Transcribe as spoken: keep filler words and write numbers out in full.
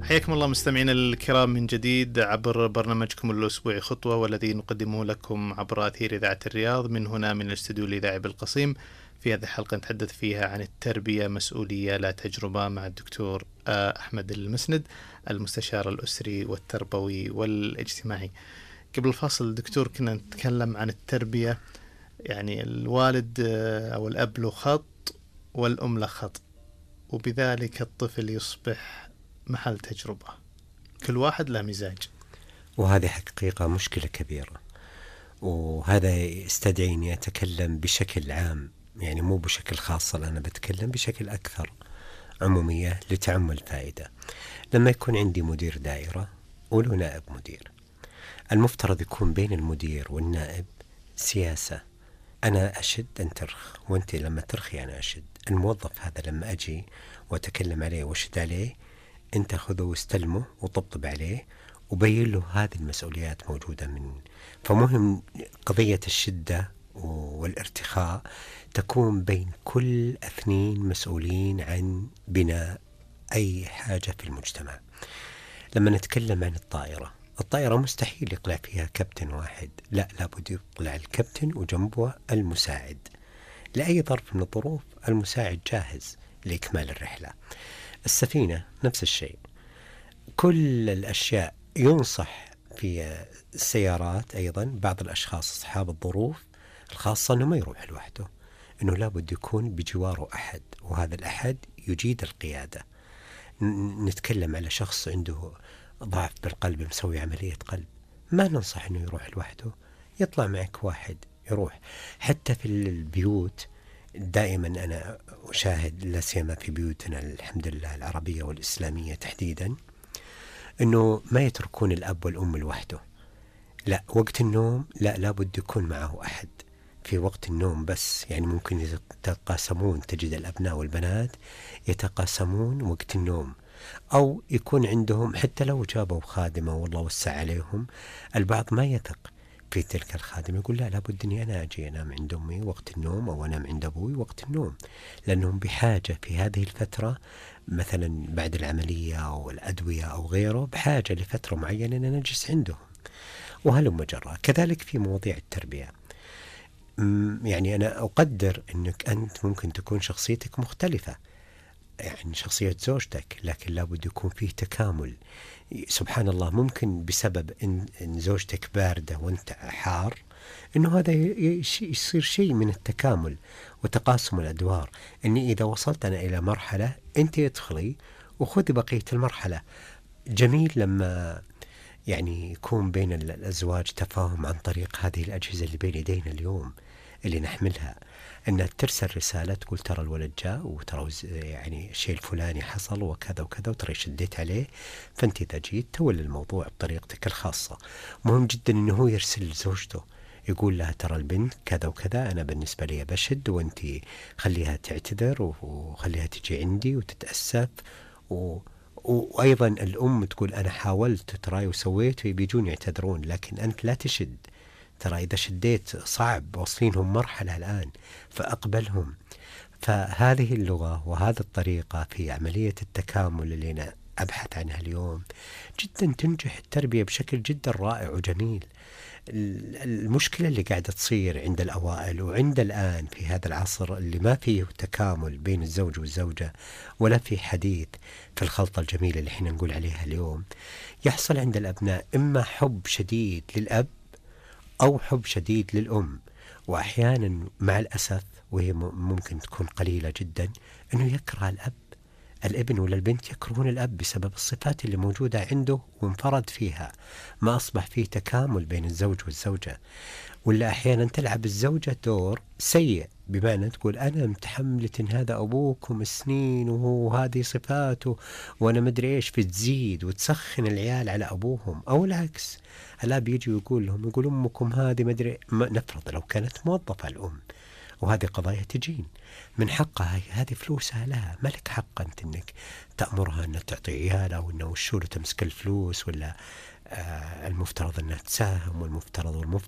حياكم الله مستمعينا الكرام من جديد عبر برنامجكم الأسبوعي خطوة، والذي نقدمه لكم عبر أثير إذاعة الرياض من هنا من الاستوديو الإذاعي بالقصيم. في هذه الحلقة نتحدث فيها عن التربية مسؤولية لا تجربة مع الدكتور أحمد المسند، المستشار الأسري والتربوي والاجتماعي. قبل الفاصل دكتور كنا نتكلم عن التربية، يعني الوالد أو الأب له خط والأم له خط، وبذلك الطفل يصبح محل تجربة، كل واحد له مزاج. وهذه حقيقة مشكلة كبيرة، وهذا يستدعي أني أتكلم بشكل عام، يعني مو بشكل خاص، أنا بتكلم بشكل أكثر عمومية لتعم الفائدة. لما يكون عندي مدير دائرة وله نائب مدير، المفترض يكون بين المدير والنائب سياسة. أنا أشد أن ترخ، وأنت لما ترخي أنا أشد. الموظف هذا لما أجي وأتكلم عليه وأشد عليه، أنت خذه واستلمه وطبطب عليه وبين له هذه المسؤوليات موجودة من. فمهم قضية الشدة والارتخاء تكون بين كل اثنين مسؤولين عن بناء أي حاجة في المجتمع. لما نتكلم عن الطائرة، الطائرة مستحيل يقلع فيها كابتن واحد، لا لابد يقلع الكابتن وجنبه المساعد. لأي ظرف من الظروف المساعد جاهز لإكمال الرحلة. السفينة نفس الشيء، كل الأشياء ينصح في السيارات أيضا بعض الأشخاص أصحاب الظروف الخاصة أنه ما يروح لوحده، أنه لابد يكون بجواره أحد، وهذا الأحد يجيد القيادة. نتكلم على شخص عنده ضعف بالقلب، مسوي عملية قلب، ما ننصح أنه يروح لوحده، يطلع معك واحد يروح. حتى في البيوت دائما أنا أشاهد، لا سيما في بيوتنا الحمد لله العربية والإسلامية تحديدا، أنه ما يتركون الأب والأم لوحده. لا، وقت النوم لا، لابد يكون معه أحد في وقت النوم بس. يعني ممكن يتقاسمون، تجد الأبناء والبنات يتقاسمون وقت النوم، أو يكون عندهم حتى لو جابوا خادمة والله وسع عليهم، البعض ما يثق في تلك الخادمة، يقول لا، لابد أني أنا أجي أنام عند أمي وقت النوم، أو أنام عند أبوي وقت النوم، لأنهم بحاجة في هذه الفترة، مثلا بعد العملية أو الأدوية أو غيره، بحاجة لفترة معينة أن نجلس عندهم. وهلم جرى. كذلك في مواضيع التربية، يعني أنا أقدر أنك أنت ممكن تكون شخصيتك مختلفة، يعني شخصية زوجتك، لكن لابد يكون فيه تكامل. سبحان الله، ممكن بسبب إن, إن زوجتك باردة وانت حار، إنه هذا يصير شيء من التكامل وتقاسم الأدوار، إني إذا وصلت أنا إلى مرحلة أنت ادخلي وخذي بقية المرحلة. جميل لما يعني يكون بين الأزواج تفاهم عن طريق هذه الأجهزة اللي بين يدينا اليوم اللي نحملها، أن ترسل رسالة تقول ترى الولد جاء، وترى يعني الشيء الفلاني حصل وكذا وكذا، وترى شديت عليه، فأنت إذا جيت تولي الموضوع بطريقتك الخاصة. مهم جدا أنه هو يرسل لزوجته يقول لها ترى البنت كذا وكذا، أنا بالنسبة لي بشد، وأنت خليها تعتذر وخليها تجي عندي وتتأسف. و وأيضا الأم تقول أنا حاولت ترى وسويت ويبيجون يعتذرون، لكن أنت لا تشد، ترى إذا شديت صعب، واصلينهم مرحلة الآن فأقبلهم. فهذه اللغة وهذه الطريقة في عملية التكامل اللي أنا أبحث عنها اليوم جدا تنجح التربية بشكل جدا رائع وجميل. المشكلة اللي قاعدة تصير عند الأوائل وعند الآن في هذا العصر اللي ما فيه تكامل بين الزوج والزوجة، ولا في حديث في الخلطة الجميلة اللي احنا نقول عليها اليوم، يحصل عند الأبناء إما حب شديد للأب أو حب شديد للأم، وأحيانا مع الأسف وهي ممكن تكون قليلة جدا أنه يكره الأب. الابن ولا البنت يكرهون الأب بسبب الصفات اللي موجودة عنده وانفرد فيها، ما أصبح فيه تكامل بين الزوج والزوجة. ولا أحيانا تلعب الزوجة دور سيء، بمعنى تقول أنا متحملة إن هذا أبوكم سنين وهو هذه صفاته وأنا مدري إيش، في تزيد وتسخن العيال على أبوهم، أو العكس، هلا بيجي ويقول لهم، يقول أمكم هذه مدري، نفرض لو كانت موظفة الأم، وهذه قضايا تجين من حقها، هذه فلوسها لها، ما لك حق أنت أنك تأمرها أن تعطي عيالها، وأنه وشو تمسك الفلوس، ولا آه المفترض أنها تساهم، والمفترض والمفترض